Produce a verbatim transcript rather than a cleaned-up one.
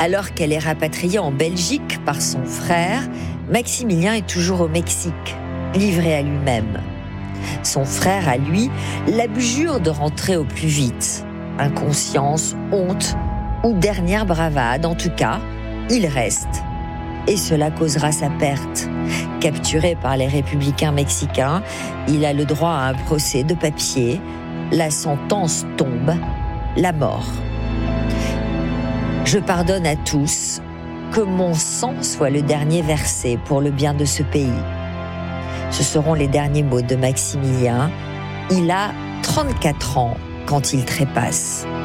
Alors qu'elle est rapatriée en Belgique par son frère, Maximilien est toujours au Mexique, livré à lui-même. Son frère, à lui, l'abjure de rentrer au plus vite. Inconscience, honte ou dernière bravade, en tout cas, il reste. Et cela causera sa perte. Capturé par les républicains mexicains, il a le droit à un procès de papier. La sentence tombe, la mort. Je pardonne à tous, que mon sang soit le dernier versé pour le bien de ce pays. Ce seront les derniers mots de Maximilien. Il a trente-quatre ans quand il trépasse.